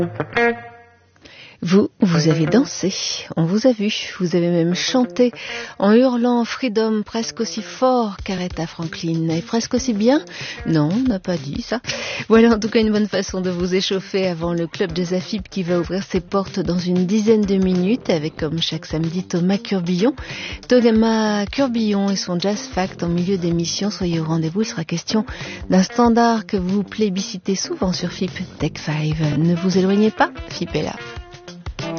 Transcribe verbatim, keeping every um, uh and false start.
Vous, vous avez dansé, on vous a vu, vous avez même chanté en hurlant Freedom presque aussi fort qu'Aretha Franklin et presque aussi bien. Non, on n'a pas dit ça. Voilà en tout cas une bonne façon de vous échauffer avant le club des Afib qui va ouvrir ses portes dans une dizaine de minutes avec comme chaque samedi Thomas Curbillon. Thomas Curbillon et son Jazz Fact en milieu d'émission. Soyez au rendez-vous, il sera question d'un standard que vous plébiscitez souvent sur F I P, Tech cinq. Ne vous éloignez pas, F I P est là.